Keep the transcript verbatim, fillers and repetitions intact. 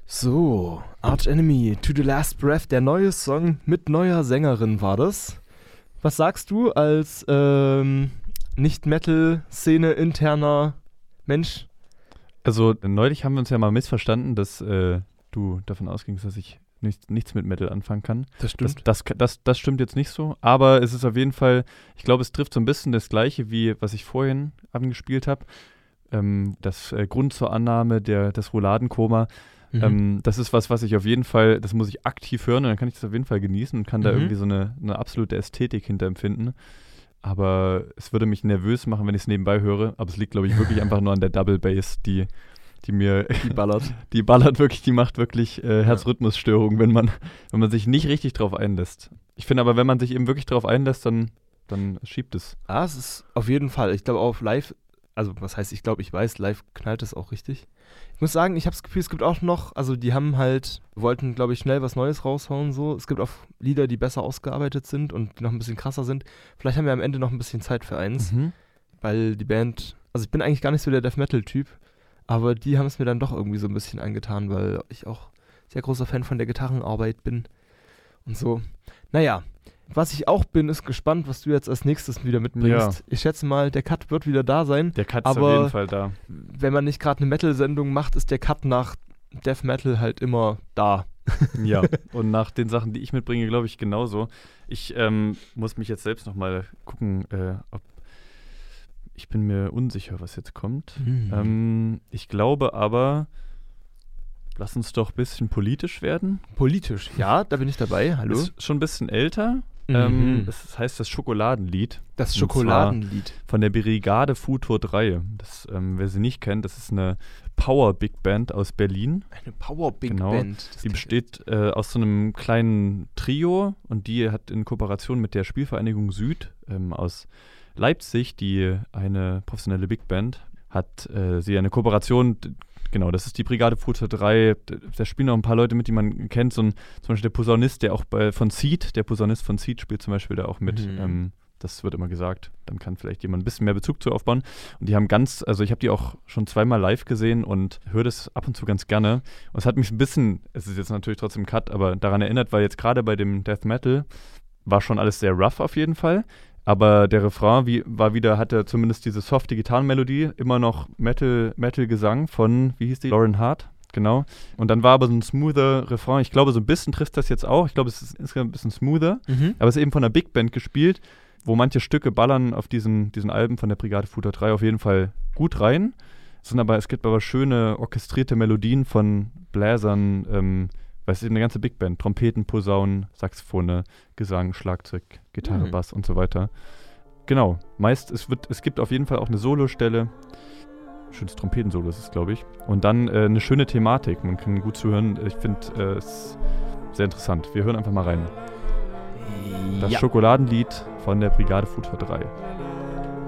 So, Arch Enemy, To the Last Breath, der neue Song mit neuer Sängerin war das. Was sagst du als ähm, Nicht-Metal-Szene interner Mensch? Also neulich haben wir uns ja mal missverstanden, dass äh, du davon ausgingst, dass ich nicht, nichts mit Metal anfangen kann. Das stimmt. Das, das, das, das stimmt jetzt nicht so, aber es ist auf jeden Fall, ich glaube, es trifft so ein bisschen das Gleiche, wie was ich vorhin angespielt habe. Ähm, das äh, Grund zur Annahme der, des Rouladenkoma. Mhm. Ähm, das ist was, was ich auf jeden Fall, das muss ich aktiv hören und dann kann ich das auf jeden Fall genießen und kann mhm. da irgendwie so eine, eine absolute Ästhetik hinterempfinden. Aber es würde mich nervös machen, wenn ich es nebenbei höre. Aber es liegt, glaube ich, wirklich einfach nur an der Double Bass, die, die mir die ballert. Die ballert wirklich, die macht wirklich äh, Herzrhythmusstörungen, wenn man, wenn man sich nicht richtig drauf einlässt. Ich finde aber, wenn man sich eben wirklich drauf einlässt, dann, dann schiebt es. Ah, es ist auf jeden Fall. Ich glaube auf live, also was heißt, ich glaube, ich weiß, live knallt es auch richtig. Ich muss sagen, ich habe das Gefühl, es gibt auch noch, also die haben halt, wollten, glaube ich, schnell was Neues raushauen, so. Es gibt auch Lieder, die besser ausgearbeitet sind und noch ein bisschen krasser sind. Vielleicht haben wir am Ende noch ein bisschen Zeit für eins, mhm. weil die Band, also ich bin eigentlich gar nicht so der Death-Metal-Typ, aber die haben es mir dann doch irgendwie so ein bisschen angetan, weil ich auch sehr großer Fan von der Gitarrenarbeit bin und so. Naja, was ich auch bin, ist gespannt, was du jetzt als nächstes wieder mitbringst. Ja. Ich schätze mal, der Cut wird wieder da sein. Der Cut ist auf jeden Fall da. Wenn man nicht gerade eine Metal-Sendung macht, ist der Cut nach Death Metal halt immer da. Ja, und nach den Sachen, die ich mitbringe, glaube ich genauso. Ich ähm, muss mich jetzt selbst nochmal gucken, äh, ob ich bin mir unsicher, was jetzt kommt. Mhm. Ähm, ich glaube aber, lass uns doch ein bisschen politisch werden. Politisch, ja, da bin ich dabei. Hallo. Ist schon ein bisschen älter. Mhm. Ähm, das heißt das Schokoladenlied. Das Schokoladenlied. Von der Brigade Futur drei. Das, ähm, wer sie nicht kennt, das ist eine Power-Big Band aus Berlin. Eine Power-Big genau. Band. Die besteht äh, aus so einem kleinen Trio und die hat in Kooperation mit der Spielvereinigung Süd ähm, aus Leipzig, die eine professionelle Big Band, hat äh, sie eine Kooperation. Genau, das ist die Brigade Futur drei. Da spielen auch ein paar Leute mit, die man kennt. So ein, zum Beispiel der Posaunist, der auch bei, von Seed, der Posaunist von Seed spielt zum Beispiel da auch mit. Mhm. Ähm, das wird immer gesagt. Dann kann vielleicht jemand ein bisschen mehr Bezug zu aufbauen. Und die haben ganz, also ich habe die auch schon zweimal live gesehen und höre das ab und zu ganz gerne. Und es hat mich ein bisschen, es ist jetzt natürlich trotzdem ein Cut, aber daran erinnert, weil jetzt gerade bei dem Death Metal war schon alles sehr rough auf jeden Fall. Aber der Refrain wie, war wieder, hatte zumindest diese softe Gitarrenmelodie, immer noch Metal, Metal-Gesang von, wie hieß die? Lauren Hart, genau. Und dann war aber so ein smoother Refrain. Ich glaube, so ein bisschen trifft das jetzt auch. Ich glaube, es ist insgesamt ein bisschen smoother. Mhm. Aber es ist eben von einer Big Band gespielt, wo manche Stücke ballern auf diesen, diesen Alben von der Brigade Futur drei auf jeden Fall gut rein. Es sind aber, es gibt aber schöne orchestrierte Melodien von Bläsern, ähm, weil es ist eben eine ganze Big Band. Trompeten, Posaunen, Saxophone, Gesang, Schlagzeug, Gitarre, mhm. Bass und so weiter. Genau. Meist, es wird, es gibt auf jeden Fall auch eine Solostelle. Schönes Trompetensolo ist es, glaube ich. Und dann äh, eine schöne Thematik. Man kann gut zuhören. Ich finde äh, es sehr interessant. Wir hören einfach mal rein. Das ja. Schokoladenlied von der Brigade Futur drei.